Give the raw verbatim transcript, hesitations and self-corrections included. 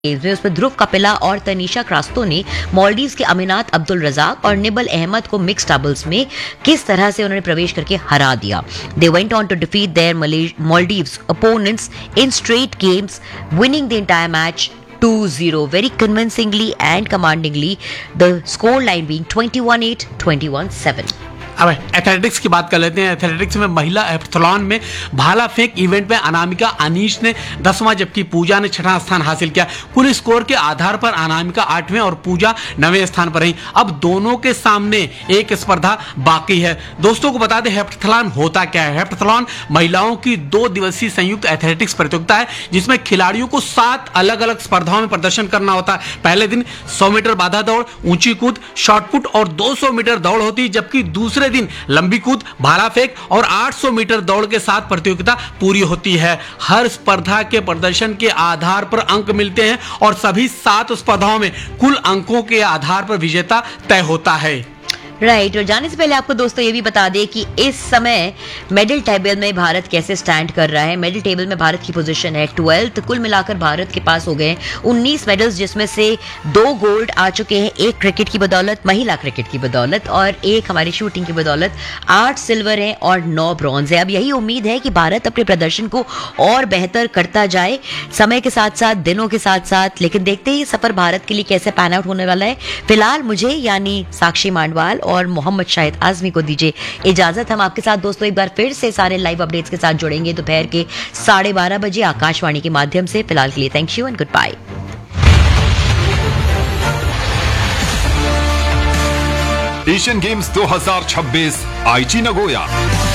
में उसमें ध्रुव कपिला और तनीषा क्रास्तो ने मालदीव्स के अमीनात अब्दुल रजाक और निबल अहमद को मिक्स डबल्स में किस तरह से उन्होंने प्रवेश करके हरा दिया। They went on to defeat there Maldives opponents in straight games, winning the entire match two zero very convincingly and commandingly, the score line being twenty-one eight, twenty-one seven. अब एथलेटिक्स की बात कर लेते हैं। एथलेटिक्स में महिला एथलॉन में भाला फेंक इवेंट में अनामिका अनीश ने दसवां जबकि पूजा ने छठा स्थान हासिल किया। कुल स्कोर के आधार पर अनामिका आठवें और पूजा नवें स्थान पर रही। अब दोनों के सामने एक स्पर्धा बाकी है। दोस्तों को बता दें हेप्टाथलॉन होता क्या है। हेप्टाथलॉन महिलाओं की दो दिवसीय संयुक्त एथलेटिक्स प्रतियोगिता है जिसमें खिलाड़ियों को सात अलग अलग स्पर्धाओं में प्रदर्शन करना होता है। पहले दिन सौ मीटर बाधा दौड़, ऊंची कूद, शॉटपुट और दो सौ मीटर दौड़ होती है, जबकि दूसरे दिन लंबी कूद, भाला फेंक और आठ सौ मीटर दौड़ के साथ प्रतियोगिता पूरी होती है। हर स्पर्धा के प्रदर्शन के आधार पर अंक मिलते हैं और सभी सात स्पर्धाओं में कुल अंकों के आधार पर विजेता तय होता है। राइट right, और जाने से पहले आपको दोस्तों ये भी बता दें कि इस समय मेडल टेबल में भारत कैसे स्टैंड कर रहा है। मेडल टेबल में भारत की पोजीशन है ट्वेल्थ। कुल मिलाकर भारत के पास हो गए उन्नीस मेडल्स, जिसमें से दो गोल्ड आ चुके हैं, एक क्रिकेट की बदौलत, महिला क्रिकेट की बदौलत, और एक हमारी शूटिंग की बदौलत। आठ सिल्वर है और नौ ब्रॉन्ज है। अब यही उम्मीद है कि भारत अपने प्रदर्शन को और बेहतर करता जाए समय के साथ साथ, दिनों के साथ साथ। लेकिन देखते ही सफर भारत के लिए कैसे पैन आउट होने वाला है। फिलहाल मुझे यानी साक्षी मांडवाल और मोहम्मद शाहिद आजमी को दीजिए इजाजत। हम आपके साथ दोस्तों एक बार फिर से सारे लाइव अपडेट्स के साथ जुड़ेंगे दोपहर के साढ़े बारह बजे आकाशवाणी के माध्यम से। फिलहाल के लिए thank you and good bye. Asian games दो हज़ार छब्बीस आईची नगोया।